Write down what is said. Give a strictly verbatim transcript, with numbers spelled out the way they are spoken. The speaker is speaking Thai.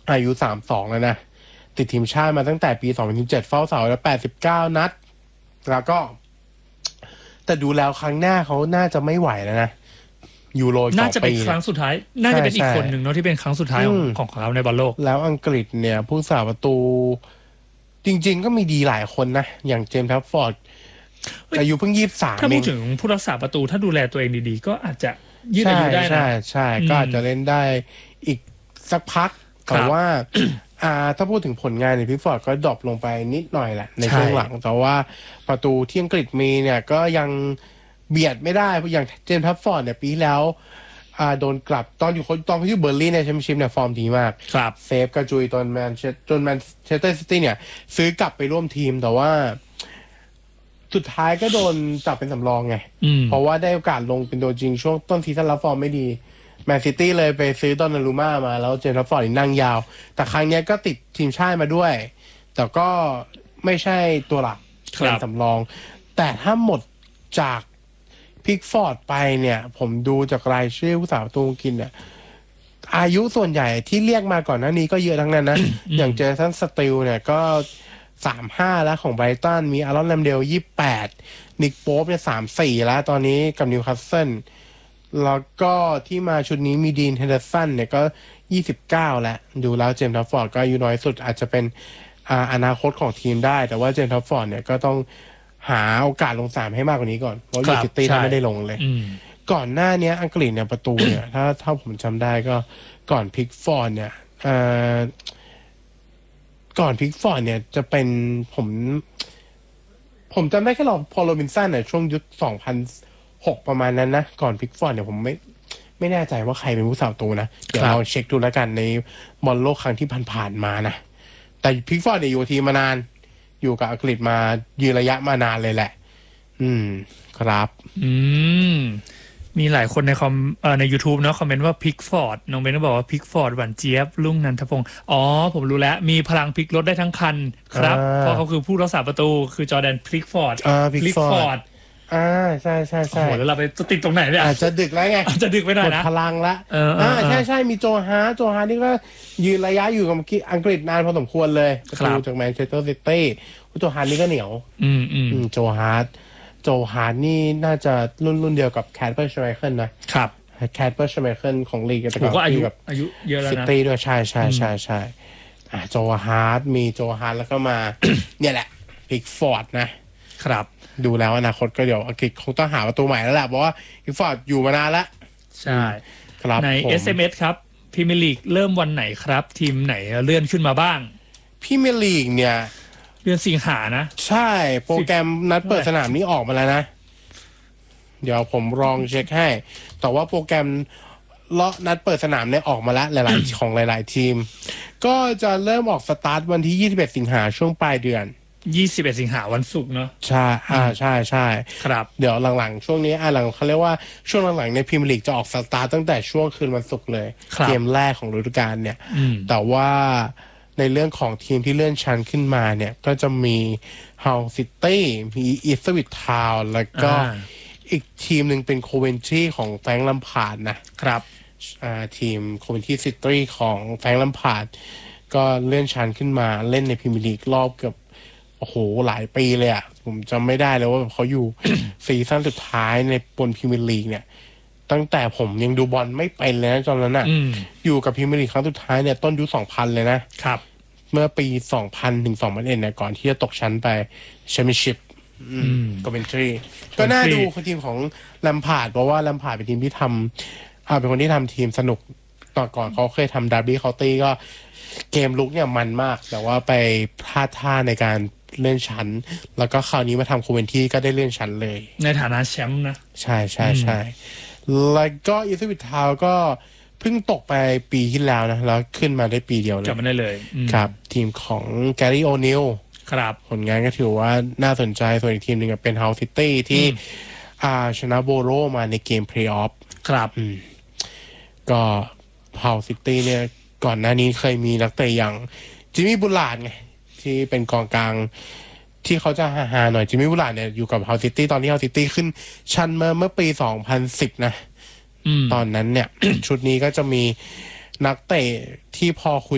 อายุสามสิบสองแล้วนะติดทีมชาติมาตั้งแต่ปีสองพันสิบเจ็ดเฝ้าเสาแล้วแปดสิบเก้านัดแล้วก็แต่ดูแล้วครั้งหน้าเขาน่าจะไม่ไหวแล้วนะยูโรน่าจะเป็นครั้งสุดท้ายน่าจะเป็นอีกคนหนึ่งเนาะที่เป็นครั้งสุดท้ายของของเขาในบอลโลกแล้วอังกฤษเนี่ยผู้สาประตูจริงๆก็มีดีหลายคนนะอย่างเจมส์แทฟฟอร์ดอายุเพิ่งยี่สิบสามถ้าพูดถึงผู้รักษาประตูถ้าดูแลตัวเองดีๆก็อาจจะยืดอายุได้นะใช่ใช่ก็อาจจะเล่นได้อีกสักพักแต่ว่าอ่าถ้าพูดถึงผลงานในพิกฟอร์ดก็ดรอปลงไปนิดหน่อยแหละในช่วงหลังแต่ว่าประตูที่อังกฤษมีเนี่ยก็ยังเบียดไม่ได้เพราะอย่างเจมส์แทฟฟอร์ดเนี่ยปีแล้วอ่าโดนกลับตอนอยู่คนตอนเขาอยู่เบอร์ลินในแชมเปี้ยนชิพเนี่ยฟอร์มดีมากเซฟกระจุยตอนแมนเชสจนแมนเชสเตอร์ซิตี้เนี่ยซื้อกลับไปร่วมทีมแต่ว่าสุดท้ายก็โดนจับเป็นสำรองไงเพราะว่าได้โอกาสลงเป็นตัวจริงช่วงต้นซีซั่นแล้วฟอร์มไม่ดีแมนซิตี้เลยไปซื้อดอนนารูม่ามาแล้วเจมส์แทฟฟอร์ดนั่งยาวแต่ครั้งนี้ก็ติดทีมชาติมาด้วยแต่ก็ไม่ใช่ตัวหลักเป็นสำรองแต่ถ้าหมดจากพิกฟอร์ดไปเนี่ยผมดูจากรายชื่อผู้สาประตูอังกฤษเนี่ยอายุส่วนใหญ่ที่เรียกมาก่อนหน้านี้ก็เยอะทั้งนั้นนะ อย่างเจสันสติลเนี่ยก็สามสิบห้าแล้วของไบรตันมีอารอนแรมเดลยี่สิบแปดนิกโป๊ปเนี่ยสามสิบสี่แล้วตอนนี้กับนิวคาสเซิลแล้วก็ที่มาชุดนี้มีดีนเฮนเดอร์สันเนี่ยก็ยี่สิบเก้าแล้วดูแล้วเจมส์แทฟฟอร์ดก็อายุน้อยสุดอาจจะเป็นอ่าอนาคตของทีมได้แต่ว่าเจมส์แทฟฟอร์ดเนี่ยก็ต้องหาโอกาสลงสนามให้มากกว่านี้ก่อนเพราะยูซิตี้ไม่ได้ลงเลยก่อนหน้านี้อังกฤษเนี่ยประตูเนี่ย ถ้าถ้าผมจำได้ก็ก่อนพิกฟอร์ดเนี่ยอ่าก่อนพิกฟอร์ดเนี่ยจะเป็นผมผมจำได้แค่ลองพอลโรบินสันเนี่ยช่วงยุคสองพันหกประมาณนั้นนะก่อนพิกฟอร์ดเนี่ยผมไม่ไม่แน่ใจว่าใครเป็นผู้สาประตูนะเดี๋ยวลองเช็คดูแล้วกันในบอลโลกครั้งที่ผ่านๆมานะแต่พิกฟอร์ดเนี่ยอยู่ทีมมานานอยู่กับอังกฤษมายืนระยะมานานเลยแหละอืมครับอืมมีหลายคนในคอมเอ่อใน YouTube เนาะคอมเมนต์ว่าพิกฟอร์ดน้องเบนก็บอกว่าพิกฟอร์ดหวานเจี๊ยบลุ่งนันทพงศ์อ๋อผมรู้แล้วมีพลังพลิกรถได้ทั้งคันครับเพราะเขาคือผู้รักษาประตูคือจอร์แดนพิกฟอร์ดอ่าพิกฟอร์ดอ่าใช่ใช่ใช่โอ้แล้วเราไปติดตรงไหนเนี่ยอาจจะดึกแล้วไงอาจจะดึกไปหน่อยนะพลังละอ่าใช่ใช่มีโจฮาร์โจฮาร์นี่ก็ยืนระยะอยู่กับอังกฤษนานพอสมควรเลยดูจากแมนเชสเตอร์ซิตี้โจฮาร์นี่ก็เหนียวอืมอืมโจฮาร์โจฮาร์นี่น่าจะรุ่นรุ่นเดียวกับแคทเปอร์ชไมเคิลนะครับแคทเปอร์ชไมเคิลของลีกแต่ก็อายุแบบอายุเยอะแล้วนะซิตี้ด้วยใช่ใช่ใช่ใช่อ่าโจฮาร์มีโจฮาร์แล้วก็มา เนี่ยแหละพิกฟอร์ดนะครับดูแล้วอนาคตก็เดี๋ยวอังกฤษคงต้องหาประตูใหม่แล้วแหละเพราะว่าพิกฟอร์ดอยู่มานานแล้วใช่ครับใน เอส เอ็ม เอส ครับพรีเมียร์ลีกเริ่มวันไหนครับทีมไหนเลื่อนขึ้นมาบ้างพรีเมียร์ลีกเนี่ยเดือนสิงหานะใช่โปรแกรมนัดเปิดสนามนี้ออกมาแล้วนะเดี๋ยวผมลองเช็คให้แต่ว่าโปรแกรมเลาะนัดเปิดสนามเนี่ยออกมาแล้วหลายๆ ของหลายๆทีมก็จะเริ่มออกสตาร์ทวันที่ยี่สิบเอ็ดสิงหาช่วงปลายเดือนยี่สิบเอ็ดสิงหาวันศุกร์เนาะใช่อ่าใช่ใช่ครับเดี๋ยวหลังๆช่วงนี้อ่าหลังเขาเรียกว่าช่วงหลังๆในพรีเมียร์ลีกจะออกสตาร์ทตั้งแต่ช่วงคืนวันศุกร์เลยเกมแรกของฤดูกาลเนี่ยแต่ว่าในเรื่องของทีมที่เลื่อนชั้นขึ้นมาเนี่ยก็จะมีเฮาซิตี้มีอีสวิททาวน์แล้วก็อีกทีมหนึ่งเป็นโคเวนทรีของแฟรงค์ลัมพาร์ดนะครับอ่าทีมโคเวนทรีซิตี้ของแฟรงค์ลัมพาร์ดก็เลื่อนชั้นขึ้นมาเล่นในพรีเมียร์ลีกรอบเกือบโอ้โหหลายปีเลยอ่ะผมจำไม่ได้เลยว่าเขาอยู่ ซีซั่นสุดท้ายในบนพรีเมียร์ลีกเนี่ยตั้งแต่ผมยังดูบอลไม่เป็นเลยนะตอนนั้นอ่ะอยู่กับพรีเมียร์ลีกครั้งสุดท้ายเนี่ยต้นยุคสองพันเลยนะครับเมื่อปีสองพันถึงสองพันเอ็ดเนี่ยก่อนที่จะตกชั้นไปแชมเปี้ยนชิพก็เป็นทรีก็น่าดูคือทีมของแลมพาร์ดเพราะว่าแลมพาร์ดเป็นทีมที่ทำอ่าเป็นคนที่ทำทีมสนุกตอนก่อนเขาเคยทำดาร์บี้เคาน์ตี้ก็เกมลุกเนี่ยมันมากแต่ว่าไปพลาดท่าในการเลื่อนชั้นแล้วก็คราวนี้มาทำโคเวนที่ก็ได้เลื่อนชั้นเลยในฐานะแชมป์นะใช่ใช่ใช่แล้วก็อีสวิททาวน์ก็เพิ่งตกไปปีที่แล้วนะแล้วขึ้นมาได้ปีเดียวเลยกลับมาได้เลยครับทีมของแกรี่โอนิลครับผลงานก็ถือว่าน่าสนใจส่วนอีกทีมหนึ่งเป็นเฮาซิตี้ที่อ่าชนะโบโรมาในเกมเพลย์ออฟครับก็เฮาซิตี้เนี่ยก่อนหน้านี้เคยมีนักเตะอย่างจิมมี่บุลลาร์ดไงที่เป็นกองกลางที่เขาจะฮาๆหน่อยจิมมี่บุลลาร์ดเนี่ยอยู่กับเฮาซิตี้ตอนที่เฮาซิตี้ขึ้นชั้นมาเมื่อปีสองพันสิบนะตอนนั้นเนี่ย ชุดนี้ก็จะมีนักเตะที่พอคุย